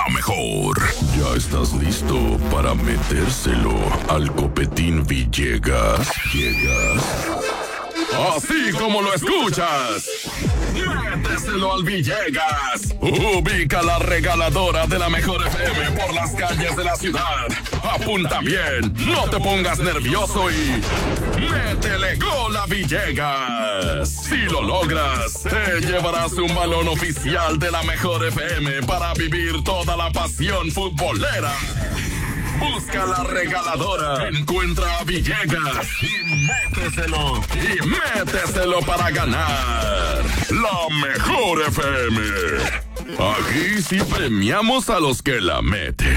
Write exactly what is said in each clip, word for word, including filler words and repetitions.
la mejor. ¿Ya estás listo para metérselo al Copetín Villegas? ¿Llegas? Así como lo escuchas. Méteselo al Villegas. Ubica la regaladora de la mejor F M por las calles de la ciudad. Apunta bien, no te pongas nervioso y métele gol a Villegas. Si lo logras, te llevarás un balón oficial de la mejor F M para vivir toda la pasión futbolera. Busca la regaladora, encuentra a Villegas y méteselo, y méteselo para ganar la mejor F M. Aquí sí premiamos a los que la meten.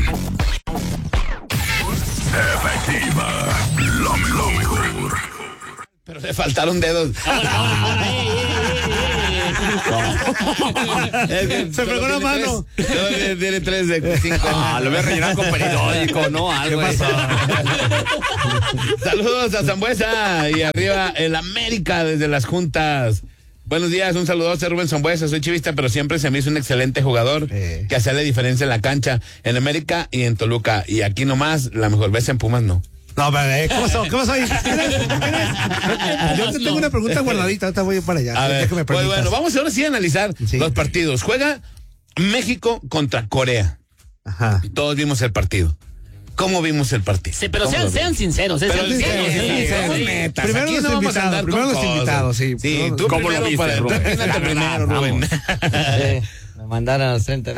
Efectiva, la mejor. Pero le faltaron dedos. Se pegó la mano. Tiene tres de cinco. Ah, lo voy a rellenar con periódico, ¿no? Algo. ¿Qué pasó? Saludos a Zambuesa y arriba el América desde las juntas. Buenos días, un saludo a Rubén Zambuesa, soy chivista, pero siempre se me hizo un excelente jugador eh. que hacía la diferencia en la cancha, en América y en Toluca. Y aquí nomás, la mejor vez en Pumas no. No, pero, eh, ¿cómo pasó? ¿Qué pasó ahí? ¿Quién es? ¿Quién es? Yo te tengo una pregunta guardadita, ahorita voy para allá. A ver, pues bueno, vamos ahora sí a analizar sí. los partidos. Juega México contra Corea. Ajá. Todos vimos el partido. ¿Cómo vimos el partido? Sí, pero sean, sean sinceros. Pero sean sinceros, sinceros. sí, Sí, sí, sí, metas. Primero Aquí los no vamos invitados, a andar primero con los cosas. invitados, sí. Sí, no, tú ¿cómo primero lo viste, para, Rubén? Imagínate primero, Rubén. Sí, me mandaron al frente.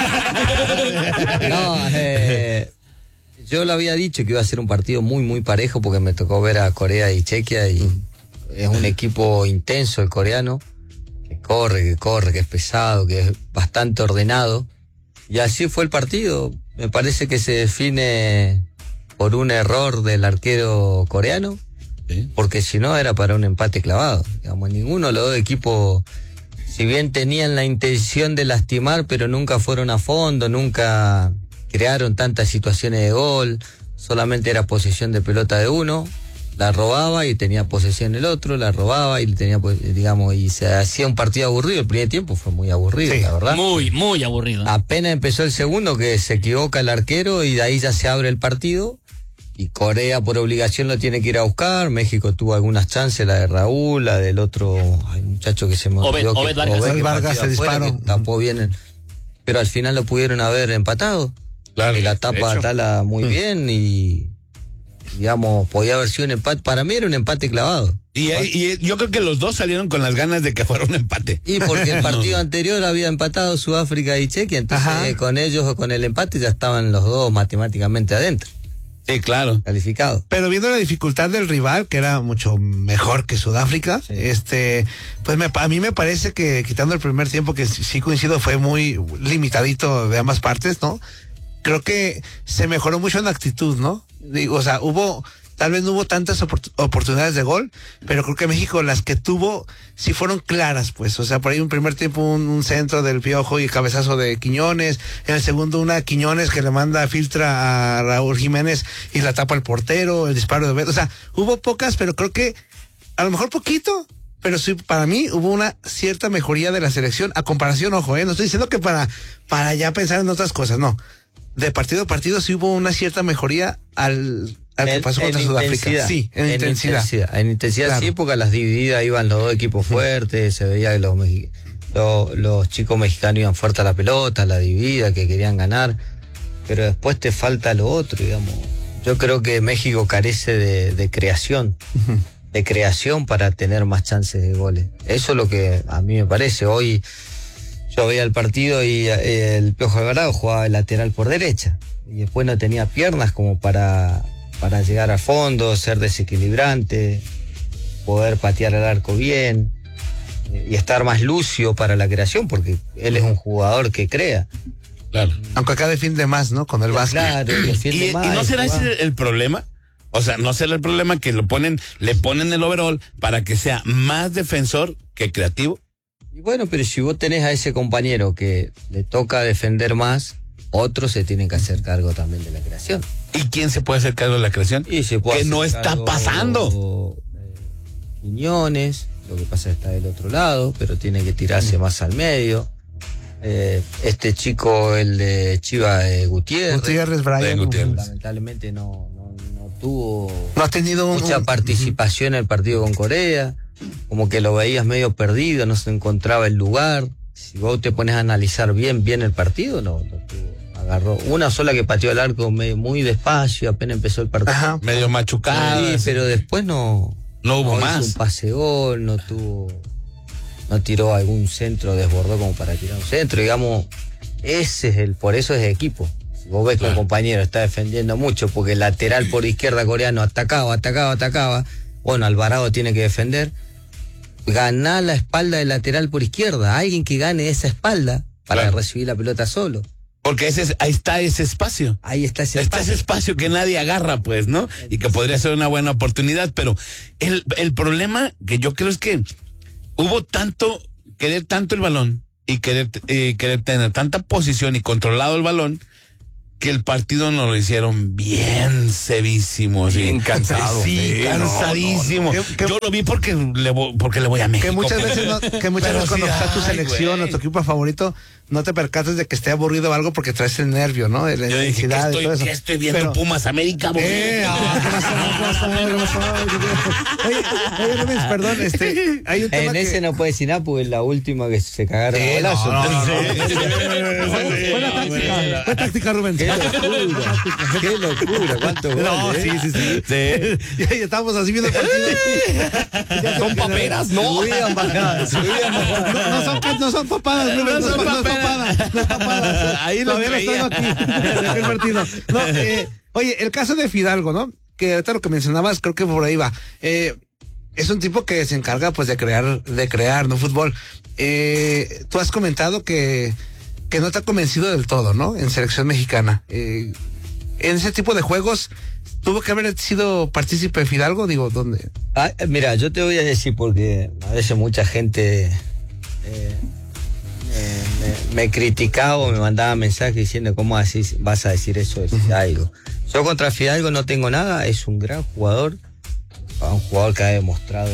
No, eh, yo lo había dicho que iba a ser un partido muy, muy parejo porque me tocó ver a Corea y Chequia y es un equipo intenso el coreano, que corre, que corre, que es pesado, que es bastante ordenado. Y así fue el partido. Me parece que se define por un error del arquero coreano, ¿sí? Porque si no era para un empate clavado. Digamos, ninguno de los dos equipos, si bien tenían la intención de lastimar, pero nunca fueron a fondo, nunca crearon tantas situaciones de gol, solamente era posesión de pelota de uno, la robaba y tenía posesión el otro, la robaba y tenía, digamos, y se hacía un partido aburrido. El primer tiempo fue muy aburrido, sí, la verdad. Muy, muy aburrido. Apenas empezó el segundo que se equivoca el arquero y de ahí ya se abre el partido y Corea por obligación lo tiene que ir a buscar. México tuvo algunas chances, la de Raúl, la del otro ay, muchacho que se me olvidó. Obed, Obed Vargas, Obed, que Vargas se disparó. Que tapó bien, el, pero al final lo pudieron haber empatado. Claro, y la tapa Tala muy mm. bien y digamos, podía haber sido un empate. Para mí era un empate clavado. Y, y yo creo que los dos salieron con las ganas de que fuera un empate. Y porque el partido no. anterior había empatado Sudáfrica y Chequia, entonces eh, con ellos o con el empate ya estaban los dos matemáticamente adentro. Sí, claro. Calificados. Pero viendo la dificultad del rival, que era mucho mejor que Sudáfrica, sí. este, pues me, a mí me parece que quitando el primer tiempo, que sí coincido, fue muy limitadito de ambas partes, ¿no? Creo que se mejoró mucho en la actitud, ¿no? Digo, o sea, hubo, tal vez no hubo tantas opor- oportunidades de gol, pero creo que México las que tuvo sí fueron claras, pues. O sea, por ahí un primer tiempo un, un centro del Piojo y cabezazo de Quiñones, en el segundo una Quiñones que le manda filtra a Raúl Jiménez y la tapa el portero, el disparo de Beto. O sea, hubo pocas, pero creo que a lo mejor poquito, pero sí, para mí hubo una cierta mejoría de la selección a comparación, ojo, eh, no estoy diciendo que para, para ya pensar en otras cosas, no. De partido a partido sí hubo una cierta mejoría al, al en, que pasó contra Sudáfrica. Sí, en, en intensidad. intensidad. En intensidad claro. Sí, porque a las divididas iban los dos equipos fuertes, se veía que los, los, los chicos mexicanos iban fuerte a la pelota, a la dividida, que querían ganar, pero después te falta lo otro, digamos. Yo creo que México carece de, de creación, uh-huh. de creación para tener más chances de goles. Eso es lo que a mí me parece. Hoy yo veía el partido y eh, el Piojo Alvarado jugaba el lateral por derecha y después no tenía piernas como para, para llegar al fondo, ser desequilibrante, poder patear el arco bien eh, y estar más lucio para la creación, porque él es un jugador que crea. Claro. Aunque acá defiende más, ¿no? Con el básquet. Claro, defiende ¿Y, más. ¿Y no será ese el problema? O sea, ¿no será el problema que lo ponen, le ponen el overall para que sea más defensor que creativo? Y bueno, pero si vos tenés a ese compañero que le toca defender más, otros se tienen que hacer cargo también de la creación. ¿Y quién se puede hacer cargo de la creación? Y se puede que no está cargo, pasando. Eh, Quiñones, lo que pasa es que está del otro lado, pero tiene que tirarse más al medio. Eh, este chico, el de Chiva eh, Gutiérrez, Gutiérrez, Brian. Gutiérrez. lamentablemente no, no, no tuvo No ha tenido un, mucha un- participación en el partido con Corea, como que lo veías medio perdido, no se encontraba el lugar. Si vos te pones a analizar bien, bien el partido, no, no tuvo, agarró una sola que pateó el arco medio, muy despacio, apenas empezó el partido. Ajá. Medio machucado. Sí, pero después no, No hubo no hizo más. un pase gol, no tuvo, no tiró algún centro, desbordó como para tirar un centro, digamos, ese es el, por eso es equipo. Si vos ves que un compañero está defendiendo mucho, porque el lateral por izquierda coreano atacaba, atacaba, atacaba, bueno, Alvarado tiene que defender, ganá la espalda del lateral por izquierda, alguien que gane esa espalda para Claro. recibir la pelota solo. Porque ese es- ahí está ese espacio. Ahí está ese Está ese espacio. espacio que nadie agarra, pues, ¿no? Y que podría ser una buena oportunidad, pero el, el problema que yo creo es que hubo tanto, querer tanto el balón y querer, eh, querer tener tanta posición y controlado el balón, que el partido nos lo hicieron bien sevísimo. sí. Bien cansado. Sí, Sí, cansadísimo. no, no, no. Que- que- Yo lo vi porque le, voy- porque le voy a México. Que muchas pero- veces, no- que muchas pero veces cuando sí, está tu ay, selección güey. o tu equipo favorito, no te percatas de que esté aburrido o algo porque traes el nervio, ¿no? La Yo dije, ¿qué intensidad y todo estoy, eso. qué estoy viendo Pero- Pumas América? güey? Eh, ah, ¿qué pasó? ¿Qué pasó? ¿Qué pasó? Oye, oye, Rubens, perdón, este, hay un tema En que... ese no puede decir nada porque es la última que se cagaron a Sí, golazo. no, no, no, Entonces, Fue fue la táctica, fue táctica, Rubens. Qué locura, qué locura, cuánto gol, No, ¿eh? sí, sí, sí. Sí. Y ahí estábamos así viendo el partido. Son paperas, no. Subían bajadas, subían bajadas. No, no son, no son papadas, Rubens, No no, son no es paperas. papada, no es papada. Ahí lo Todavía no creía. estaba aquí. Dejé el partido. No, eh, oye, el caso de Fidalgo, ¿no? Que ahorita lo que mencionabas, creo que por ahí va. Eh, es un tipo que se encarga, pues, de crear, de crear, ¿no? Fútbol. Eh, tú has comentado que, que no te ha convencido del todo, ¿no? En selección mexicana. Eh, en ese tipo de juegos, ¿tuvo que haber sido partícipe Fidalgo? Digo, ¿dónde? Ah, mira, yo te voy a decir porque a veces mucha gente eh, me, me, me criticaba o me mandaba mensajes diciendo cómo así vas a decir eso de Fidalgo. Yo contra Fidalgo no tengo nada, es un gran jugador, un jugador que ha demostrado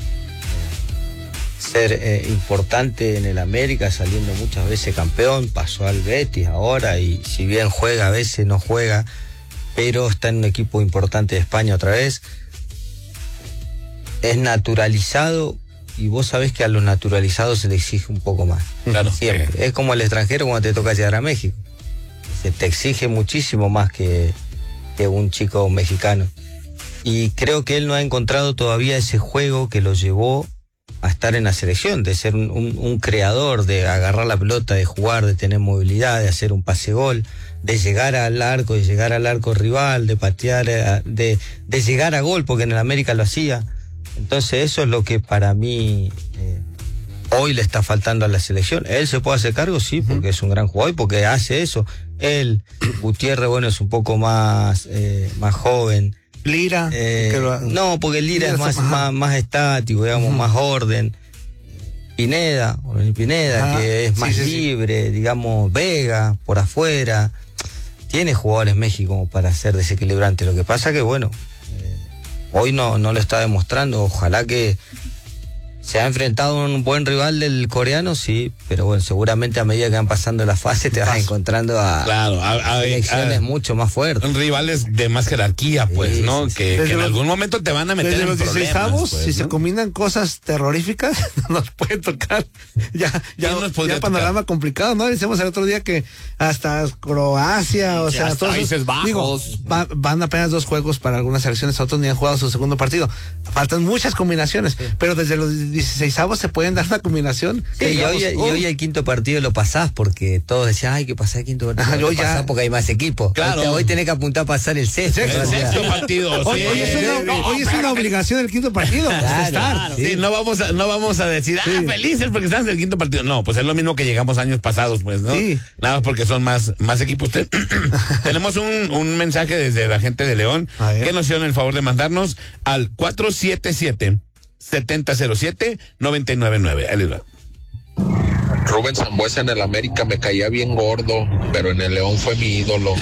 eh, ser eh, importante en el América, saliendo muchas veces campeón, pasó al Betis ahora y si bien juega a veces no juega, pero está en un equipo importante de España otra vez. Es naturalizado y vos sabés que a los naturalizados se les exige un poco más. Claro. Siempre. Es como el extranjero cuando te toca llegar a México. Se te exige muchísimo más que, que un chico mexicano. Y creo que él no ha encontrado todavía ese juego que lo llevó a estar en la selección, de ser un, un, un creador, de agarrar la pelota, de jugar, de tener movilidad, de hacer un pase gol, de llegar al arco, de llegar al arco rival, de patear, eh, de, de llegar a gol, porque en el América lo hacía. Entonces eso es lo que para mí eh, hoy le está faltando a la selección. Él se puede hacer cargo, sí, porque es un gran jugador y porque hace eso. Él, Gutiérrez, bueno, es un poco más, eh, más joven. Lira. Eh, que lo- no, porque el Lira Lira es más, está- ajá. más, más estático, digamos, Ujú. más orden. Pineda, Orbelín Pineda, Ah, que es sí, más sí, sí. libre, digamos, Vega, por afuera. Tiene jugadores México como para ser desequilibrante. Lo que pasa que, bueno, eh, hoy no, no lo está demostrando. Ojalá que se ha enfrentado a un buen rival del coreano, sí, pero bueno, seguramente a medida que van pasando las fases te vas Paso. encontrando a, Claro, a- a- a selecciones a- mucho más fuertes. Son rivales de más jerarquía, pues, Sí, ¿no? sí, sí. Que, que Desde en los- algún momento te van a meter Desde en los problemas, dieciseisavos, pues, si ¿no? se combinan cosas terroríficas, nos puede tocar. Ya, ya, ¿Quién nos podría ya panorama complicado, ¿no? Decíamos el otro día que hasta Croacia, o Sí, sea, hasta todos Países Bajos. digo, va- van apenas dos juegos para algunas selecciones, otros ni han jugado su segundo partido. Faltan muchas combinaciones, pero desde los dieciseisavos se pueden dar una combinación. Sí, y, digamos, hoy, y oh, hoy el quinto partido lo pasás porque todos decían, ay, que pasar el quinto partido. Ajá, Lo hoy ya- pasás porque hay más equipos. Claro. Hoy, hoy tenés que apuntar a pasar el sexto. El o sea, sexto partido. Hoy, sí. hoy es una, hoy es una obligación el quinto partido. Claro, estar. claro. Sí, no vamos a, no vamos a decir, ah, Sí. felices porque están en el quinto partido. No, pues es lo mismo que llegamos años pasados, pues, ¿no? Sí. Nada más porque son más, más equipos. Te- Tenemos un, un mensaje desde la gente de León A ver. que nos hicieron el favor de mandarnos al cuatro siete siete, siete cero cero siete, nueve nueve nueve. Ahí les va. Rubén Sambuesa en el América me caía bien gordo, pero en el León fue mi ídolo.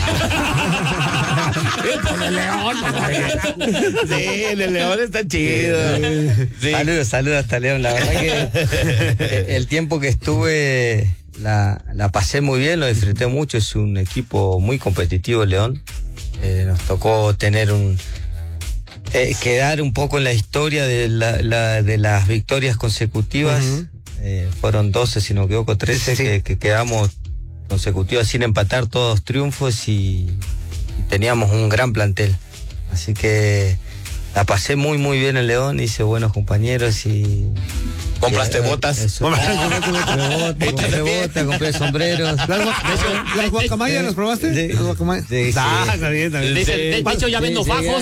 Sí, el de León está chido. Sí. Saludos, saludos hasta León. La verdad que el tiempo que estuve la, la pasé muy bien, lo disfruté mucho, es un equipo muy competitivo el León. Eh, nos tocó tener un... Eh, quedar un poco en la historia de, la, la, de las victorias consecutivas. Uh-huh. eh, fueron doce, si no me equivoco, trece, sí, sí. Que, que quedamos consecutivas sin empatar, todos triunfos, y, y teníamos un gran plantel. Así que la pasé muy muy bien en León, hice buenos compañeros y... ¿Compraste y, botas? Eso, compré botas, compré botas, compré sombreros. ¿Las, las guacamayas las probaste? Sí. ¿Las guacamayas? Sí, ah, sí. está bien, está bien. De, de, de hecho, ya vendo sí, fajos.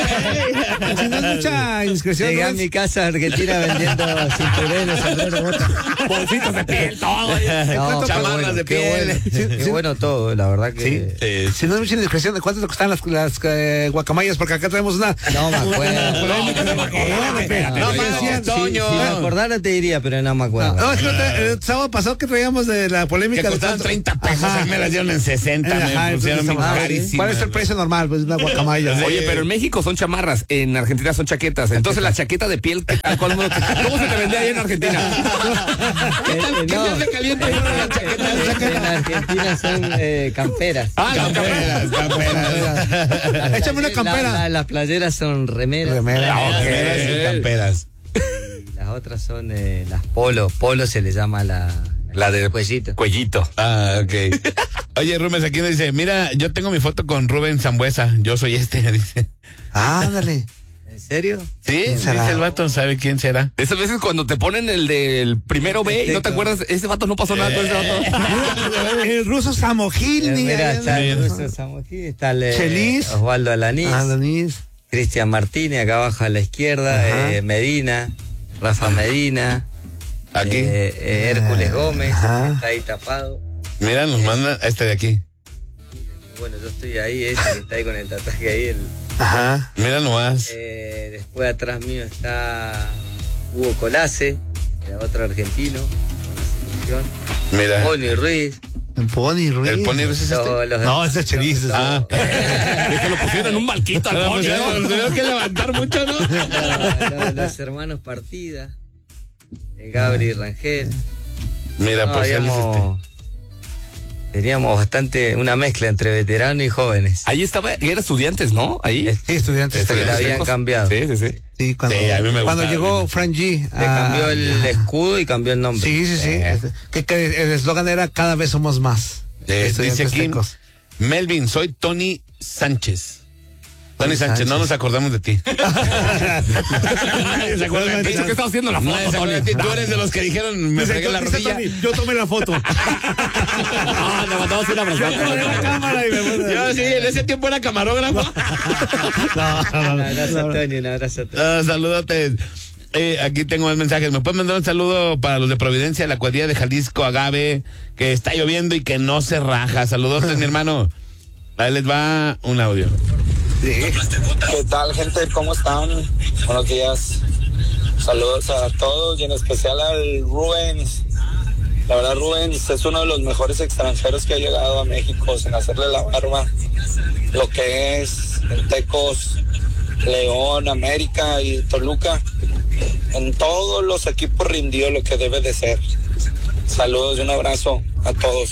Si no es mucha indiscreción. Llegué a mi casa argentina vendiendo cinturones, sombreros, botas. Bolsitos de piel, todo. No, chamarras bueno, de qué piel. Bueno, Sí, qué sí. bueno todo, la verdad que... Sí. Si no es mucha indiscreción, ¿de cuánto te costaban las, las eh, guacamayas? Porque acá tenemos una... No me acuerdo. polémica. No, no me acuerdo. Espérate, No, oye, no, decían- no, Toño. Si me acordara te diría, pero no me acuerdo. No, es que el sábado pasado que traíamos de la polémica Que de costaban cuánto- treinta pesos, Ajá. a mí me las dieron en sesenta, Ajá, me entonces pusieron estamos- bien ah, carísimas. ¿Cuál es el precio normal? Pues una guacamaya. Oye, pero en México son chamarras, en Argentina son chaquetas. Entonces la chaqueta de piel, ¿cómo, cómo se te vendía ahí en Argentina? Eh, eh, no, se calienta ahí con la chaqueta? en Argentina son eh, camperas. Ah, las Camperas, camperas. Échame una campera. La- la- las playeras son remeras. Remera. Camperas y camperas. Las otras son eh, las polo. Polo se le llama la, La de cuellito. cuellito. Ah, ok. Oye, Rubens, aquí nos dice, mira, yo tengo mi foto con Rubén Sambuesa, yo soy este, dice. Ándale. ¿En serio? Sí, ¿Quién dice será? el vato, ¿sabe quién será? De esas veces cuando te ponen el del primero B y no te acuerdas, ese vato no pasó nada con ese vato. El ruso Samogil. Eh, ni- mira, está sí. el Ruso Samojí, está el eh, Chelis. Osvaldo Alanís, Ah, Denise. Cristian Martínez, acá abajo a la izquierda, Ajá. eh, Medina, Rafa Medina, Aquí. eh, eh, Hércules Gómez, Ajá. que está ahí tapado. Mira, nos manda este de aquí. Bueno, yo estoy ahí, ese que está ahí con el tatuaje ahí. El, Ajá. Mira nomás. eh, después atrás mío está Hugo Colase, era otro argentino, con la selección. Mira. Pony Ruiz. El Pony Ruiz. ¿El Pony Ruiz es este? los- los- No, ese es Chelis. Ah. Es que lo pusieron en un balquito al Pero Pony, pues, ¿no? nos tuvieron que levantar mucho, ¿no? los, los- los hermanos Partida, eh, Gabri Rangel. Mira, No, pues él es este. habíamos- Teníamos bastante, una mezcla entre veteranos y jóvenes. Ahí estaba, y era estudiantes, ¿no? Ahí. Sí, estudiantes. Que la habían cambiado. Sí, sí, sí. Sí, cuando, Sí, a mí me cuando gustaba, llegó mira. Frank G. Le a- cambió el escudo y cambió el nombre. Sí, sí, sí. Eh. Que, que el eslogan era cada vez somos más. Eh, dice Estudiantes aquí, tecos. Melvin, soy Tony Sánchez. Tony Tony Sánchez, no Sánchez. nos acordamos de ti. Nadie se acuerda de ti. Eso que estaba haciendo la Nadie foto, se acuerda de ti. Tony. Tú eres de los que dijeron, me fregué la Dice rodilla. Tony, yo tomé la foto. Ah, le mandamos un abrazo. la cámara y me puse- Yo sí, en ese tiempo era camarógrafo. No, no, Un no, abrazo a no. Tony, un abrazo a Tony. Ah, saludotes. Eh, aquí tengo más mensajes. ¿Me pueden mandar un saludo para los de Providencia, la cuadrilla de Jalisco, Agave, que está lloviendo y que no se raja? Saludotes, mi hermano. Ahí les va un audio. ¿Qué tal, gente? ¿Cómo están? Buenos días. Saludos a todos y en especial al Rubens. La verdad, Rubens es uno de los mejores extranjeros que ha llegado a México sin hacerle la barba. Lo que es en Tecos, León, América y Toluca. En todos los equipos rindió lo que debe de ser. Saludos y un abrazo a todos.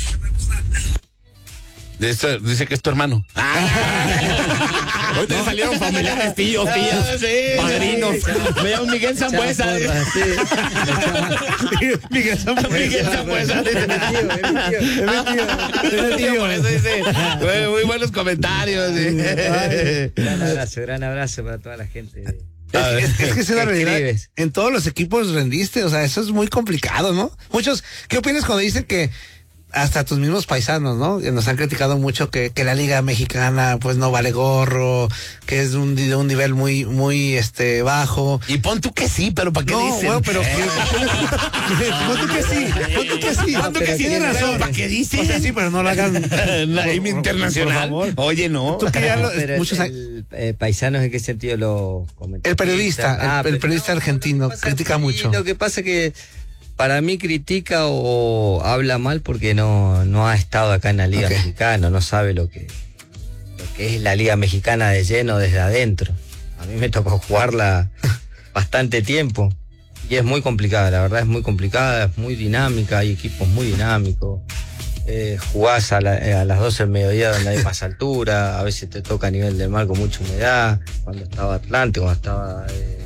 De esto, dice que es tu hermano. Hoy te salieron familiares, tíos, Ah, tías, sí, padrinos. Me llamo Miguel Zambuesa. Porra, sí. Miguel Zambuesa. Miguel Zambuesa. Es mi tío, es mi tío. Es mi tío, es mi tío. Por eso dice, muy, muy buenos comentarios. sí. Gran abrazo, gran abrazo para toda la gente. A ver. Es, es que es una realidad. Escribes. En todos los equipos rendiste, o sea, eso es muy complicado, ¿no? Muchos, ¿qué opinas cuando dicen que hasta tus mismos paisanos, ¿no? Que nos han criticado mucho que, que la liga mexicana pues no vale gorro, que es un, de un nivel muy, muy este bajo. Y pon tú que sí, pero ¿para qué No, dicen? bueno, pero pon tú que sí, pon tú que sí, Pon tú que sí, tienes pero razón. ¿para qué dicen? O sea, sí, pero no lo hagan La por- himno por- internacional. por favor. Oye, no. Tú que ya lo- Pero muchos años- el, eh, paisanos, ¿en qué sentido lo comentan? El periodista, el- el pero- periodista argentino lo que pasa- critica sí, mucho. Lo que pasa que para mí critica o habla mal porque no, no ha estado acá en la Liga Ok. Mexicana, no sabe lo que, lo que es la Liga Mexicana de lleno desde adentro. A mí me tocó jugarla bastante tiempo. y es muy complicada, la verdad es muy complicada, es muy dinámica, hay equipos muy dinámicos. Eh, jugás a, la, a las doce del mediodía donde hay más altura, a veces te toca a nivel del mar con mucha humedad, cuando estaba Atlante, cuando estaba eh,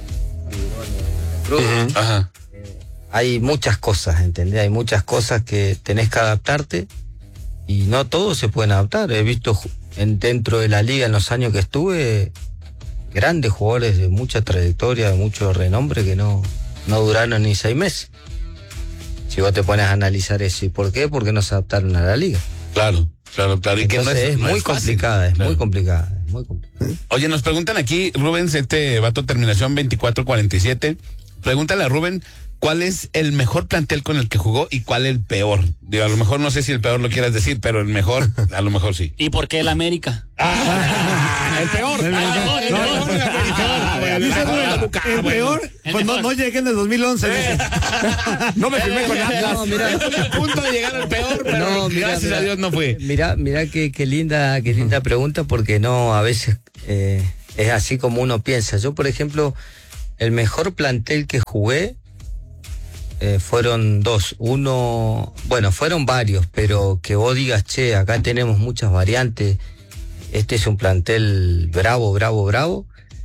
Cruz. Uh-huh. Ajá. Eh, hay muchas cosas, ¿entendés? Hay muchas cosas que tenés que adaptarte y no todos se pueden adaptar. He visto en, dentro de la liga en los años que estuve grandes jugadores de mucha trayectoria, de mucho renombre que no, no duraron ni seis meses. Si vos te pones a analizar eso, ¿y por qué? Porque no se adaptaron a la liga. Claro, claro, claro. Y que no es, es no muy es fácil. complicada, es Claro. muy complicada, es muy complicada. Oye, nos preguntan aquí, Rubens, este vato terminación veinticuatro cuarenta y siete. Pregúntale a Rubén, ¿cuál es el mejor plantel con el que jugó y cuál el peor? Digo, a lo mejor no sé si el peor lo quieras decir, pero el mejor, a lo mejor sí. ¿Y por qué el América? El peor. El mejor, el mejor. Dice Rubén, el peor, pues no, no llegué en el dos mil once. dice. No me firmé con Atlas. No, mira. Estoy a punto de llegar al peor, pero No, mira, gracias mira. a Dios no fue. Mira, mira qué, qué linda, qué linda pregunta, porque no, a veces eh, es así como uno piensa. Yo, por ejemplo, el mejor plantel que jugué eh, fueron dos. Uno, bueno, fueron varios, pero que vos digas, che, acá tenemos muchas variantes. Este es un plantel bravo, bravo, bravo.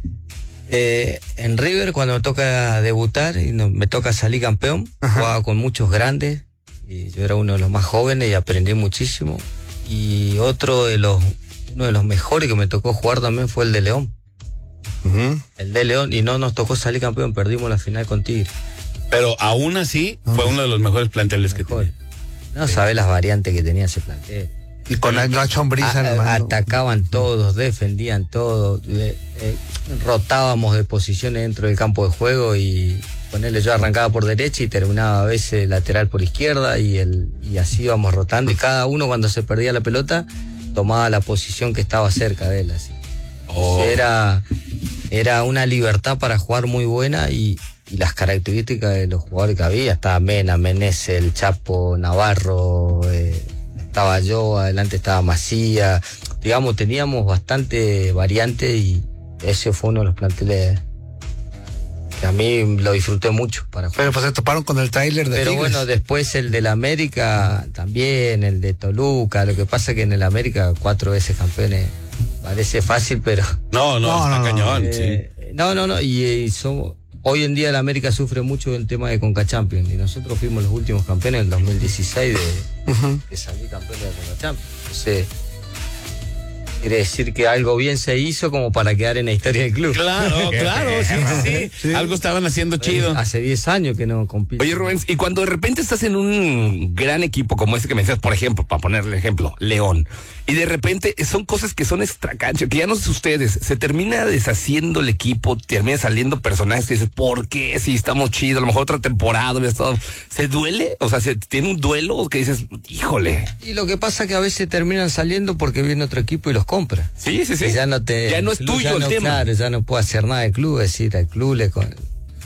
Eh, en River, cuando me toca debutar y no, me toca salir campeón, Ajá. jugaba con muchos grandes. Y yo era uno de los más jóvenes y aprendí muchísimo. Y otro de los, uno de los mejores que me tocó jugar también fue el de León. Ujú. El de León, y no nos tocó salir campeón, perdimos la final con Tigre. Pero aún así, fue uno de los mejores planteles que Mejor. tuve. No sabés las variantes que tenía ese plantel. Y con la Nacho Brisa, A- a- hermano. atacaban todos, defendían todos, le- eh, rotábamos de posiciones dentro del campo de juego y ponerle yo arrancaba por derecha y terminaba a veces lateral por izquierda y el y así íbamos rotando y cada uno cuando se perdía la pelota tomaba la posición que estaba cerca de él así. Oh. Era era una libertad para jugar muy buena y, y las características de los jugadores que había, estaba Mena, Menezes, el Chapo, Navarro, eh, estaba yo, adelante estaba Macía, digamos, teníamos bastante variante y ese fue uno de los planteles que a mí lo disfruté mucho para jugar. Pero pues se toparon con el trailer de Pero Tigres. bueno, después el del América también, el de Toluca, lo que pasa es que en el América cuatro veces campeones parece fácil, pero... No, no, No, está no, no. cañón, Eh, no, no, no, y, y somos... Hoy en día el América sufre mucho del tema de Conca Champions y nosotros fuimos los últimos campeones en el dos mil dieciséis de, Ujú. de salir campeones de Conca Champions. Entonces, quiere decir que algo bien se hizo como para quedar en la historia del club. sí. Claro, claro, sí, sí, sí. Algo estaban haciendo chido. Hace diez años que no compite. Oye, Rubens, y cuando de repente estás en un gran equipo como este que me decías, por ejemplo, para ponerle ejemplo, León, y de repente son cosas que son extracancha, que ya no sé ustedes, se termina deshaciendo el equipo, termina saliendo personajes que dices, ¿por qué? Si estamos chidos, a lo mejor otra temporada hubiera estado. ¿Se duele? O sea, ¿se tiene un duelo que dices, híjole? Y lo que pasa es que a veces terminan saliendo porque viene otro equipo y los compra. Sí, sí, sí. Y ya no te. Ya no es el tuyo ya el no, tema. Claro, ya no puedo hacer nada del club, es decir, al club le. Con...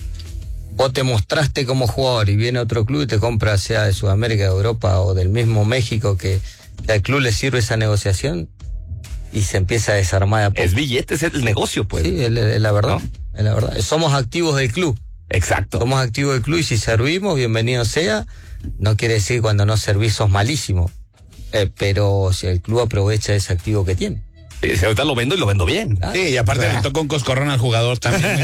Vos te mostraste como jugador y viene otro club y te compra, sea de Sudamérica, de Europa o del mismo México, que, que al club le sirve esa negociación y se empieza a desarmar de a poco. Es billete, es el negocio, pues. Sí, es, es la verdad. ¿No? Es la verdad. Somos activos del club. Exacto. Somos activos del club y si servimos, bienvenido sea. No quiere decir que cuando no servís sos malísimo. Eh, pero si el club aprovecha ese activo que tiene. Sí, si ahorita lo vendo y lo vendo bien. Ah, Sí, y aparte le toca un coscorrón al jugador también.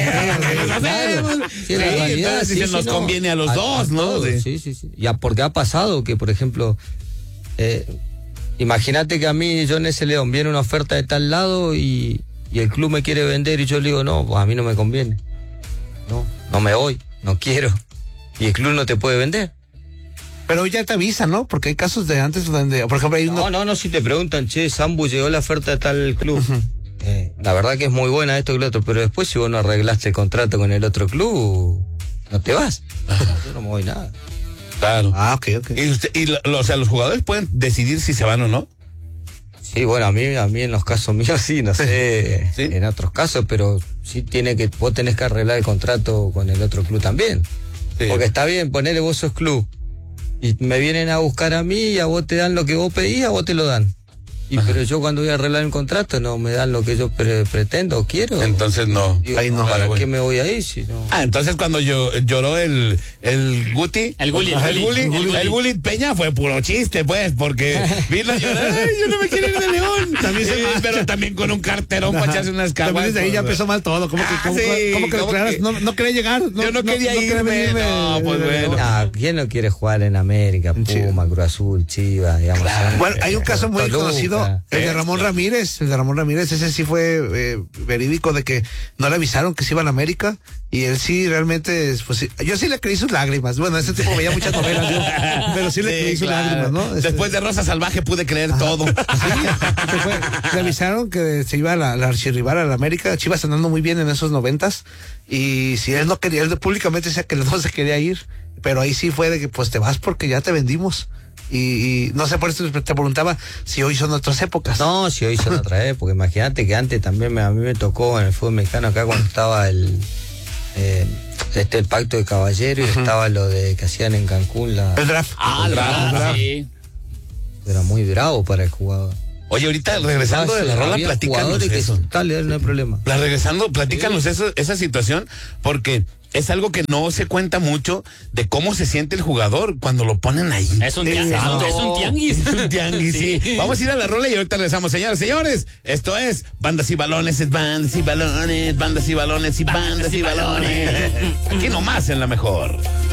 Claro. Sí, la Sí, realidad, entonces sí, sí, sí, nos no. conviene a los dos, ¿no? todos, Sí. Sí, sí, sí. Ya porque ha pasado que, por ejemplo, eh, imagínate que a mí, yo en ese León, viene una oferta de tal lado y, y el club me quiere vender y yo le digo, no, pues a mí no me conviene. No, no me voy, no quiero. Y el club no te puede vender. Pero ya te avisan, ¿no? Porque hay casos de antes donde, por ejemplo, hay uno... No, no, no, si te preguntan, che, Sambu llegó la oferta de tal club. Eh, la verdad que es muy buena esto y lo otro, pero después si vos no arreglaste el contrato con el otro club, no te vas. Yo no me voy nada. Claro. Ah, ok, ok. Y, usted, y lo- lo- o sea, los jugadores pueden decidir si se van o no. Sí, bueno, a mí, a mí en los casos míos sí, no sé, ¿Sí? en otros casos, pero sí tiene que, vos tenés que arreglar el contrato con el otro club también. Sí. Porque está bien, ponele vos sos club y me vienen a buscar a mí y a vos te dan lo que vos pedís, a vos te lo dan. Y pero yo cuando voy a arreglar el contrato no me dan lo que yo pre pretendo o quiero. Entonces no. Digo, Ahí no. ¿Para Vale, qué me voy ahí si no? Ah, entonces cuando yo lloró el el Guti, el Gullit, el Gullit, el Gullit. el Gullit Peña fue puro chiste, pues, porque vino a llorar, ay, yo no me quiero ir de León. También se, pero también con un carterón para echarse unas caguas. También desde ahí ya empezó mal todo, como que, Ah, como, sí, como que, como claro, que- no, no quería llegar. No, Yo no quería irme, venirme no, pues de- de- bueno. No, ¿quién no quiere jugar en América? Puma, Cruz Azul, Chivas, digamos. son- Bueno, hay un caso muy Toluca. conocido, el de Ramón Ramírez, el de Ramón Ramírez, ese sí fue eh, verídico de que no le avisaron que se iba a la América y él sí realmente, pues sí, yo sí le creí sus lágrimas. Bueno, ese tipo veía muchas novelas, yo, pero sí le creí sus claro. lágrimas, ¿no? Este- Después de Rosa Salvaje pude creer todo. Sí, que fue- le avisaron que se iba a la, la archirrival a la América. Chivas andando muy bien en esos noventas. Y si él no quería, él públicamente decía que no se quería ir. Pero ahí sí fue de que pues te vas porque ya te vendimos. Y, y no sé, por eso te preguntaba si hoy son otras épocas. No, si hoy son otra época. Imagínate que antes también me, a mí me tocó en el fútbol mexicano acá cuando estaba el eh, este el pacto de caballero y estaba lo de que hacían en Cancún la El draft. Ah, El la draft. verdad, sí. era muy bravo para el jugador. Oye, ahorita regresando de la rola, Había platícanos jugadores que eso. dale, no hay problema. La regresando, platícanos eso, esa situación, porque es algo que no se cuenta mucho de cómo se siente el jugador cuando lo ponen ahí. Es un tianguis. Exacto. Es un tianguis. Es un tianguis, sí. Sí. Vamos a ir a la rola y ahorita regresamos. Señores, señores, esto es Bandas y Balones, es Bandas y Balones, Bandas y Balones y Bandas y Balones. Aquí nomás en la mejor.